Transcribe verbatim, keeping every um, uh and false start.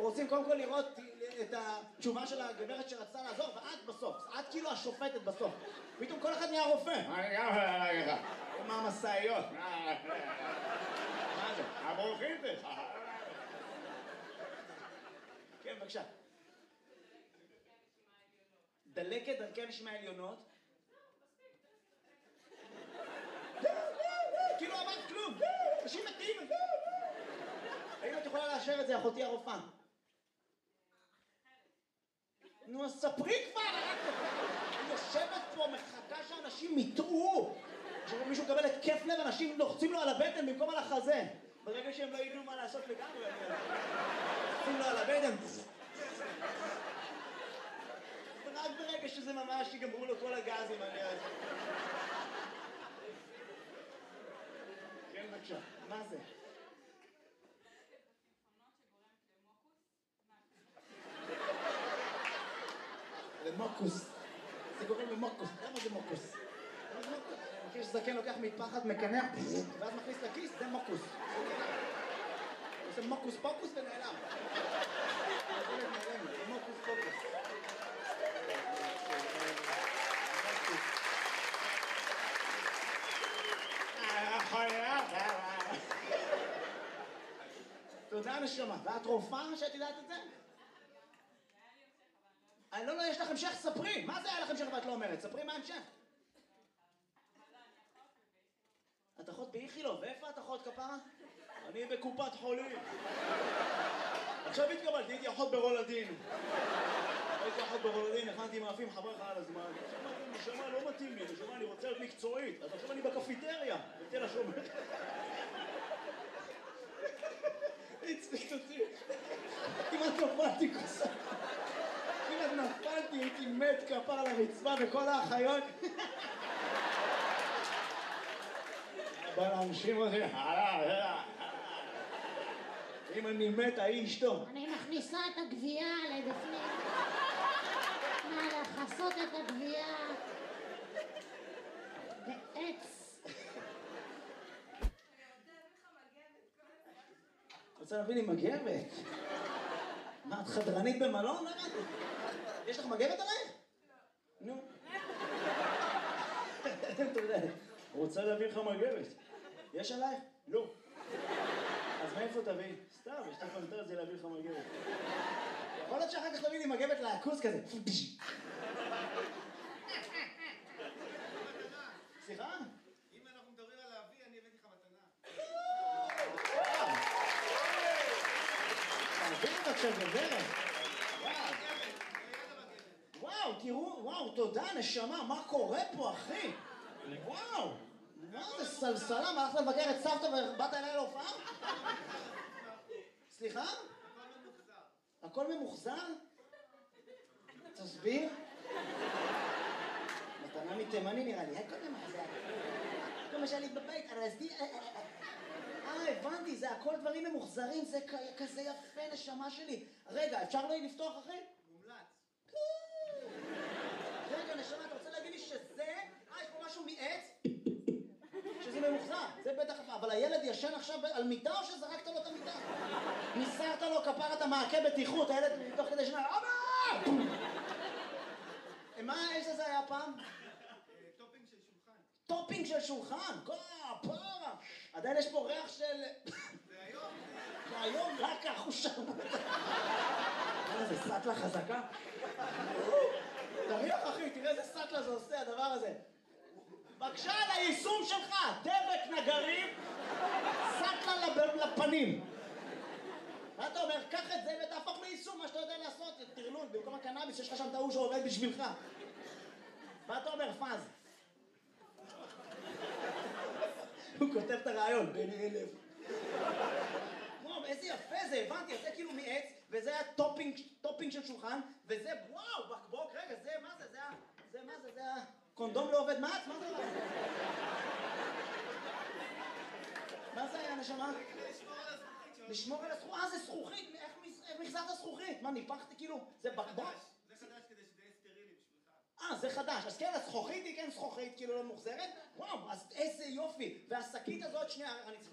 רוצים קודם כל לראות את התשובה של הגברת שרצתה לעזור, ואת בסוף, את כאילו השופטת בסוף. פתאום כל אחד נהיה רופא. מה המסעיות? מה זה? הברוכים לך. כן, בבקשה. דלקת דרכי הנשימה העליונות. כאילו אמרת כלום. אנשים מתים. האם את יכולה לאשר את זה, אחותי הרופאה? נו, אז ספרי כבר! אני יושבת פה, מחכה שאנשים יטעו. כשמישהו מקבל את כיף לב, אנשים לוחצים לו על הבטן במקום על החזה. ברגע שהם לא ידעו מה לעשות לגמרי, לוחצים לו על הבטן. רק ברגע שזה ממש יגמרו לו כל הגזים, אני יודע. כן, בבקשה. מה זה? למוקוס. זה גורם למוקוס. למה זה מוקוס? מכיר שזקן לוקח מטפחת, מקנח, ואז מכניס לכיס, זה מוקוס. זה מוקוס פוקוס ונעלם. זה מוקוס פוקוס. תודה נשמה. ואת רופאה שאת יודעת את זה? אני לא, לא, יש לך המשך, ספרי. מה זה היה לך המשך ואת לא אומרת? ספרי מה המשך. את אחות באיכילוב, ואיפה את אחות כפרה? אני בקופת חולים. עכשיו התקבלתי, הייתי אחות ברולדין. הייתי אחות ברולדין, הכנתי מאפים חבר לך על הזמן. נשמה לא מתאים לי, נשמה אני רוצה להיות מקצועית. אז עכשיו אני בקפיטריה, בתל השומר. הצליק אותי. כמעט נפלתי כוסה. כמעט נפלתי, הייתי מת כפר לרצפה וכל האחיות. בא לאנשים הזה, אם אני מת, ההיא אשתו. אני מכניסה את הגבייה לבפנים. מה, לחסות את הגבייה בעץ. רוצה להביא לי מגבת? מה, את חדרנית במלון? יש לך מגבת עלייך? נו. תודה. רוצה להביא לך מגבת. יש עלייך? לא. אז מאיפה תביא? סתם, יש לך יותר את זה להביא לך מגבת. יכול להיות שאחר כך תביא לי מגבת לעכוס כזה. סליחה? אם אנחנו מדברים על להביא, אני הבאתי לך מתנה. תביא לי בבקשה גברת. וואו, תראו, וואו, תודה נשמה, מה קורה פה אחי? וואו, מה זה סלסלה? מה הלכת לבקר את סבתא ובאת אליי להופעה? סליחה? הכל ממוחזר. הכל ממוחזר? תסביר? מתנה מתימני נראה לי, הכל ממוחזר. כל מה שהיה לי בבית, ארזתי... אה, הבנתי, זה הכל דברים ממוחזרים, זה כזה יפה נשמה שלי. רגע, אפשר לי לפתוח אחי? מומלץ. רגע, נשמה, אתה רוצה להגיד לי שזה... אה, יש פה משהו מעץ? שזה ממוחזר, זה בטח... אבל הילד ישן עכשיו על מיטה או שזרקת לו את המיטה? ניסרת לו כפרת המעקה בטיחות, הילד תוך כדי שנה... אבא! מה האש הזה היה פעם? טופינג של שולחן. טופינג של שולחן? כפרה! עדיין יש פה ריח של... זה היום. זה היום רק כך הוא שרמוט. איזה סטלה חזקה. תריח אחי, תראה איזה סטלה זה עושה הדבר הזה. בבקשה על היישום שלך, דבק נגרים, סטלה לפנים. מה אתה אומר? קח את זה ותהפוך ליישום, מה שאתה יודע לעשות, תרלול, במקום הקנאביס יש לך שם טעו שעובד בשבילך. מה אתה אומר, פאז? הוא כותב את הרעיון, בין אלף. וואו, איזה יפה זה, הבנתי, זה כאילו מעץ, וזה היה טופינג, טופינג של שולחן, וזה, וואו, בקבוק, רגע, זה, מה זה, זה היה, זה, מה זה, זה היה, קונדום לא עובד מעץ, מה זה? מה זה היה, נשמה? לשמור על הזכוכית, אה, זה זכוכית, איך מחזרת זכוכית? מה, ניפחתי כאילו, זה בקבוק? זה חדש כדי שזה יהיה סטרילי בשבילך. אה, זה חדש, אז כן, הזכוכית היא כן זכוכית, כאילו לא מוחזרת? וואו, אז איזה יופי, והשקית הזאת, שנייה, אני צריך...